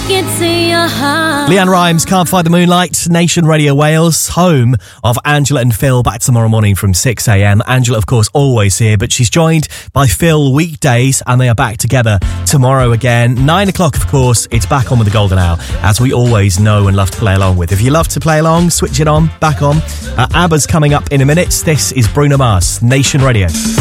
Leanne Rimes, Can't Fight the Moonlight, Nation Radio Wales, home of Angela and Phil, back tomorrow morning from 6 a.m. Angela, of course, always here, but she's joined by Phil weekdays, and they are back together tomorrow again. 9 o'clock, of course, it's back on with the Golden Hour, as we always know and love to play along with. If you love to play along, switch it on, back on. ABBA's coming up in a minute. This is Bruno Mars, Nation Radio.